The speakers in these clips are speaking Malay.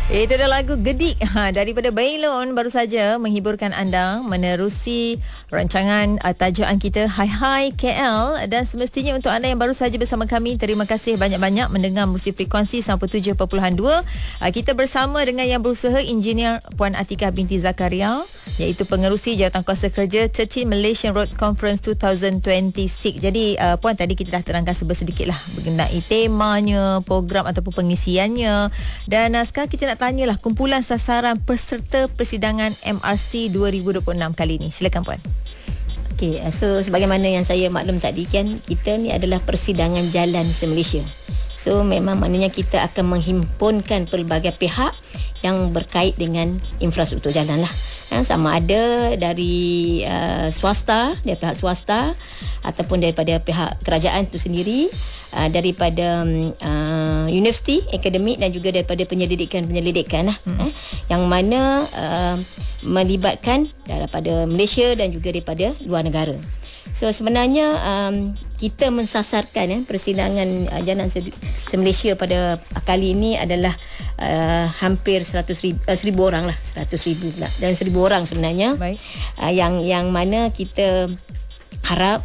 Itu dah lagu Gedik daripada Bailon, baru saja menghiburkan anda menerusi rancangan tajaan kita Hai Hai KL. Dan semestinya untuk anda yang baru saja bersama kami, terima kasih banyak-banyak mendengar melalui frekuensi 97.2. Kita bersama dengan yang berusaha, Engineer Puan Atikah binti Zakaria, iaitu pengerusi Jawatankuasa Kerja 13 Malaysian Road Conference 2026. Jadi Puan, tadi kita dah terangkan sedikit lah mengenai temanya, program ataupun pengisiannya. Dan sekarang kita nak tanyalah kumpulan sasaran peserta persidangan MRC 2026 kali ini. Silakan Puan. Okey, so sebagaimana yang saya maklum tadi kan, kita ni adalah persidangan jalan se-Malaysia. So memang maknanya kita akan menghimpunkan pelbagai pihak yang berkait dengan infrastruktur jalan lah. Sama ada dari swasta, dari pihak swasta ataupun daripada pihak kerajaan itu sendiri, daripada universiti, akademik dan juga daripada penyelidikan lah, yang mana melibatkan daripada Malaysia dan juga daripada luar negara. So sebenarnya kita mensasarkan persidangan jalan se-Malaysia pada kali ini adalah hampir 100,000 orang lah, 100,000 pula, dan 1,000 orang sebenarnya. Baik. Yang mana kita harap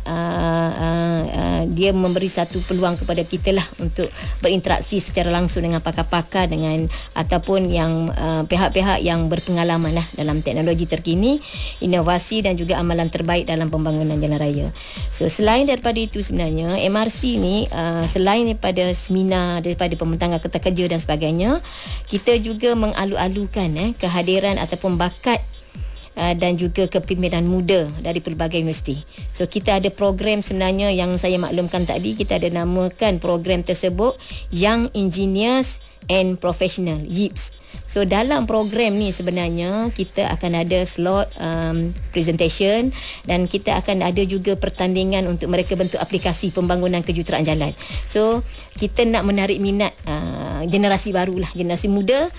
dia memberi satu peluang kepada kita lah untuk berinteraksi secara langsung dengan pakar-pakar, dengan ataupun yang pihak-pihak yang berpengalaman lah dalam teknologi terkini, inovasi dan juga amalan terbaik dalam pembangunan jalan raya. So selain daripada itu sebenarnya MRC ni selain daripada seminar, daripada pembentang kerta kerja dan sebagainya, kita juga mengalu-alukan kehadiran ataupun bakat dan juga kepimpinan muda dari pelbagai universiti. So kita ada program sebenarnya yang saya maklumkan tadi, kita ada namakan program tersebut Young Engineers and Professional, YEPS. So dalam program ni sebenarnya kita akan ada slot presentation dan kita akan ada juga pertandingan untuk mereka bentuk aplikasi pembangunan kejuruteraan jalan. So kita nak menarik minat generasi barulah, generasi muda,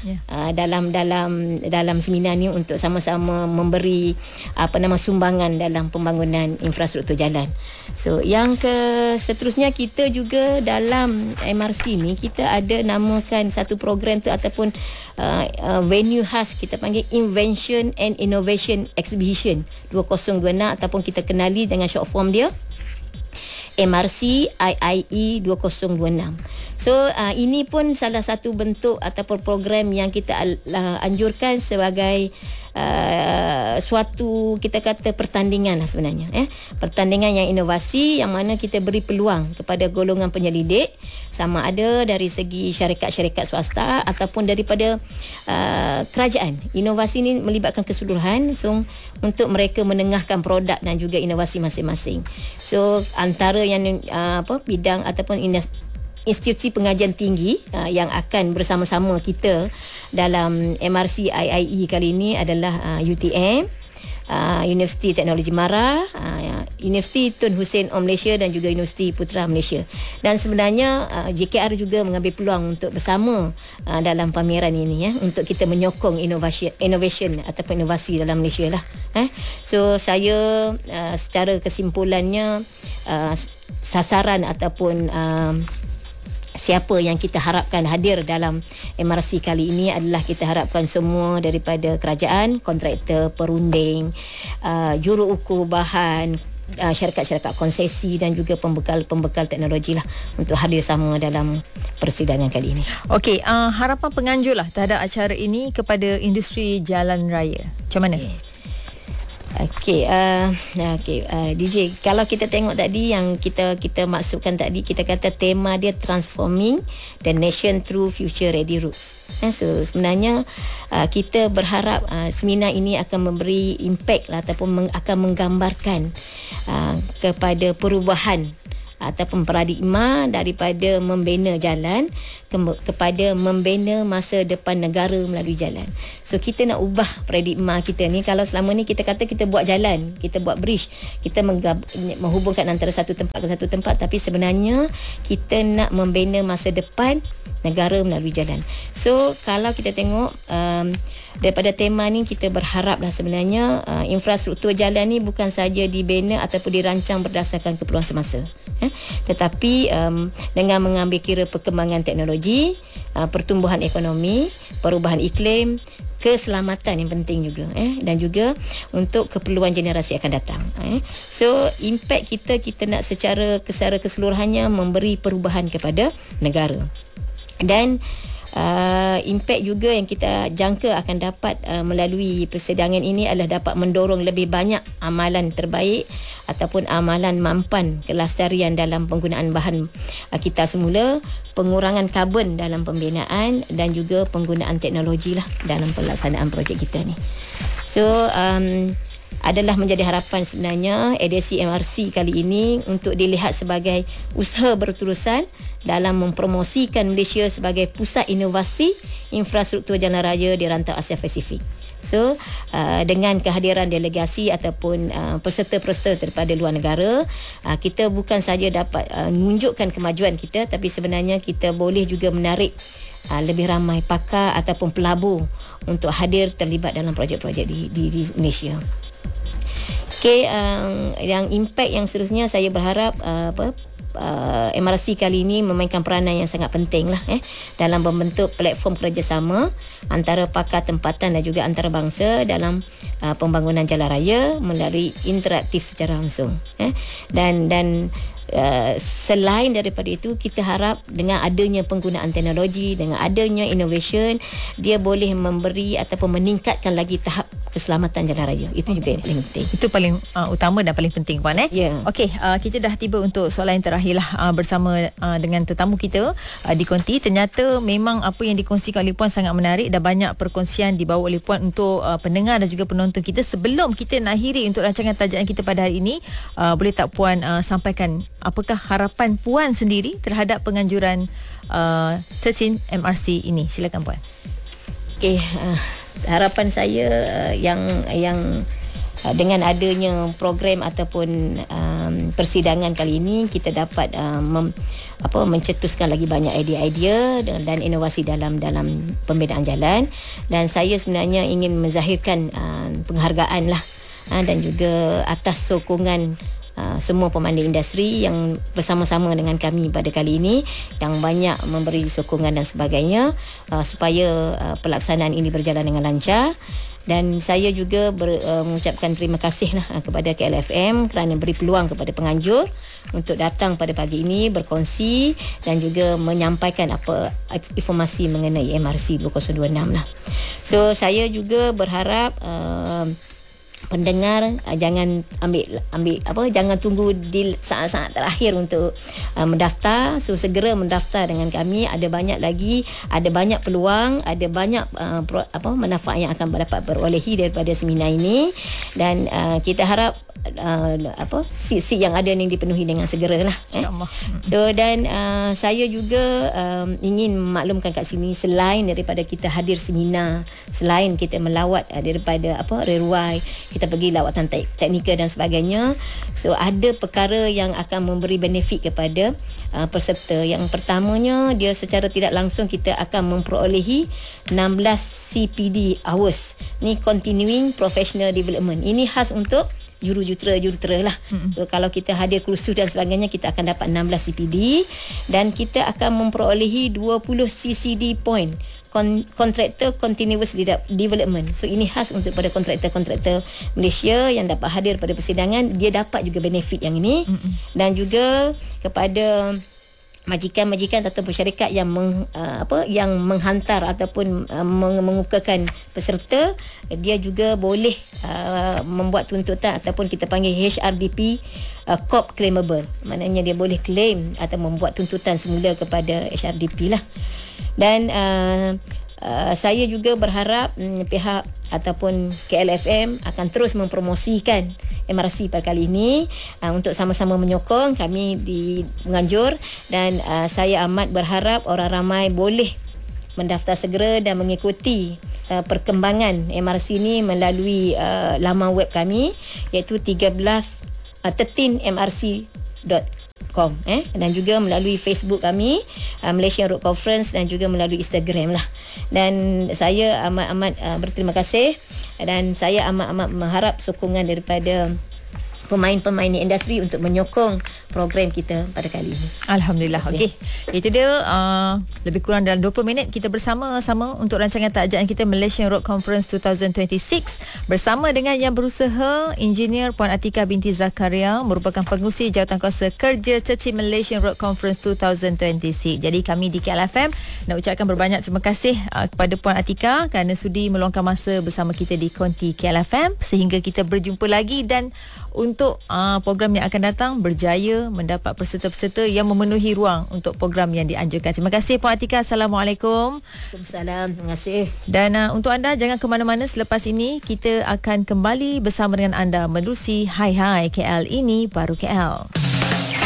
dalam seminar ni untuk sama-sama memberi sumbangan dalam pembangunan infrastruktur jalan. So yang seterusnya, kita juga dalam MRC ni kita ada namakan satu program tu ataupun venue khas, kita panggil Invention and Innovation Exhibition 2026 ataupun kita kenali dengan short form dia MRC IIE 2026. So ini pun salah satu bentuk ataupun program yang kita anjurkan sebagai suatu, kita kata, pertandingan lah sebenarnya, pertandingan yang inovasi, yang mana kita beri peluang kepada golongan penyelidik, sama ada dari segi syarikat-syarikat swasta ataupun daripada kerajaan. Inovasi ini melibatkan keseluruhan, so untuk mereka menengahkan produk dan juga inovasi masing-masing. So antara yang bidang ataupun institusi pengajian tinggi yang akan bersama-sama kita dalam MRC IIE kali ini adalah UTM, Universiti Teknologi Mara, Universiti Tun Hussein Malaysia dan juga Universiti Putra Malaysia. Dan sebenarnya JKR juga mengambil peluang untuk bersama dalam pameran ini, untuk kita menyokong innovation ataupun inovasi dalam Malaysia lah. So saya secara kesimpulannya, sasaran ataupun siapa yang kita harapkan hadir dalam MRC kali ini adalah kita harapkan semua daripada kerajaan, kontraktor, perunding, juruukur bahan, syarikat-syarikat konsesi dan juga pembekal teknologi lah untuk hadir sama dalam persidangan kali ini. Okey, harapan penganjur lah terhadap acara ini kepada industri jalan raya, macam mana? Okey, DJ, kalau kita tengok tadi yang kita maksudkan tadi, kita kata tema dia Transforming the Nation Through Future Ready Routes. So sebenarnya kita berharap seminar ini akan memberi impact lah, ataupun akan menggambarkan kepada perubahan ataupun paradigma daripada membina jalan kepada membina masa depan negara melalui jalan. So kita nak ubah paradigma kita ni. Kalau selama ni kita kata kita buat jalan, kita buat bridge, kita menghubungkan antara satu tempat ke satu tempat, tapi sebenarnya kita nak membina masa depan negara melalui jalan. So kalau kita tengok daripada tema ni, kita berharaplah sebenarnya infrastruktur jalan ni bukan saja dibina ataupun dirancang berdasarkan keperluan semasa, tetapi dengan mengambil kira perkembangan teknologi teknologi, pertumbuhan ekonomi, perubahan iklim, keselamatan yang penting juga, dan juga untuk keperluan generasi akan datang. So impact kita nak secara keseluruhannya memberi perubahan kepada negara. Dan impact juga yang kita jangka akan dapat melalui persidangan ini adalah dapat mendorong lebih banyak amalan terbaik ataupun amalan mampan kelestarian dalam penggunaan bahan kita semula, pengurangan karbon dalam pembinaan dan juga penggunaan teknologi lah dalam pelaksanaan projek kita ni. So adalah menjadi harapan sebenarnya edisi MRC kali ini untuk dilihat sebagai usaha berterusan dalam mempromosikan Malaysia sebagai pusat inovasi infrastruktur jalan raya di rantau Asia Pasifik. So dengan kehadiran delegasi ataupun peserta-peserta daripada luar negara, kita bukan saja dapat menunjukkan kemajuan kita, tapi sebenarnya kita boleh juga menarik lebih ramai pakar ataupun pelabur untuk hadir terlibat dalam projek-projek di Malaysia. Okay, yang impact yang seterusnya saya berharap MRC kali ini memainkan peranan yang sangat penting lah dalam membentuk platform kerjasama antara pakar tempatan dan juga antarabangsa dalam pembangunan jalan raya melalui interaktif secara langsung. Dan selain daripada itu, kita harap dengan adanya penggunaan teknologi, dengan adanya innovation, dia boleh memberi ataupun meningkatkan lagi tahap keselamatan jalan raya. Itu juga yang paling penting. Itu paling utama dan paling penting, Puan. Yeah. Okey, kita dah tiba untuk soalan yang terakhir lah bersama dengan tetamu kita di Konti. Ternyata memang apa yang dikongsikan oleh Puan sangat menarik dan banyak perkongsian dibawa oleh Puan untuk pendengar dan juga penonton kita. Sebelum kita nak akhiri untuk rancangan tajaan kita pada hari ini, boleh tak Puan sampaikan apakah harapan Puan sendiri terhadap penganjuran 13 MRC ini? Silakan Puan. Okey, harapan saya yang dengan adanya program ataupun persidangan kali ini, kita dapat mencetuskan lagi banyak idea-idea dan inovasi dalam pembinaan jalan. Dan saya sebenarnya ingin menzahirkan penghargaan lah dan juga atas sokongan semua pemandu industri yang bersama-sama dengan kami pada kali ini, yang banyak memberi sokongan dan sebagainya supaya pelaksanaan ini berjalan dengan lancar. Dan saya juga mengucapkan terima kasih lah kepada KLFM kerana beri peluang kepada penganjur untuk datang pada pagi ini berkongsi dan juga menyampaikan apa informasi mengenai MRC 2026 lah. So saya juga berharap pendengar jangan jangan tunggu di saat-saat terakhir untuk mendaftar. So segera mendaftar dengan kami. Ada banyak peluang, ada banyak manfaat yang akan dapat berolehi daripada seminar ini. Dan kita harap seat yang ada ni dipenuhi dengan segeralah. So dan saya juga ingin memaklumkan kat sini, selain daripada kita hadir seminar, selain kita melawat daripada reruai, kita pergi lawatan teknikal dan sebagainya, so ada perkara yang akan memberi benefit kepada peserta. Yang pertamanya, dia secara tidak langsung kita akan memperolehi 16 CPD hours. Ni continuing professional development. Ini khas untuk jurutera lah. So kalau kita hadir kursus dan sebagainya, kita akan dapat 16 CPD dan kita akan memperolehi 20 CCD point, Contractor Continuous Development. So ini khas untuk pada kontraktor-kontraktor Malaysia yang dapat hadir pada persidangan, dia dapat juga benefit yang ini. Dan juga kepada majikan-majikan ataupun syarikat yang yang menghantar ataupun mengukakan peserta, dia juga boleh membuat tuntutan ataupun kita panggil HRDP Corp Claimable. Maknanya dia boleh claim atau membuat tuntutan semula kepada HRDP lah. Dan saya juga berharap pihak ataupun KLFM akan terus mempromosikan MRC pada kali ini untuk sama-sama menyokong kami di Penganjur. Dan saya amat berharap orang ramai boleh mendaftar segera dan mengikuti perkembangan MRC ini melalui laman web kami, iaitu 13mrc.com dan juga melalui Facebook kami Malaysian Road Conference, dan juga melalui Instagram lah. Dan saya amat berterima kasih, dan saya amat mengharap sokongan daripada pemain-pemain industri untuk menyokong program kita pada kali ini. Alhamdulillah. Okey. Itu dia lebih kurang dalam 20 minit kita bersama-sama untuk rancangan taajaan kita Malaysian Road Conference 2026 bersama dengan yang berusaha Engineer Puan Atika binti Zakaria merupakan pengurusi Jawatankuasa Kerja Tertib Malaysian Road Conference 2026. Jadi kami di KLFM nak ucapkan berbanyak terima kasih kepada Puan Atika kerana sudi meluangkan masa bersama kita di Konti KLFM sehingga kita berjumpa lagi dan untuk program yang akan datang berjaya mendapat peserta-peserta yang memenuhi ruang untuk program yang dianjurkan. Terima kasih Puan Atika. Assalamualaikum. Waalaikumsalam. Terima kasih. Dan untuk anda jangan ke mana-mana, selepas ini kita akan kembali bersama dengan anda menerusi Hai Hai KL, ini baru KL.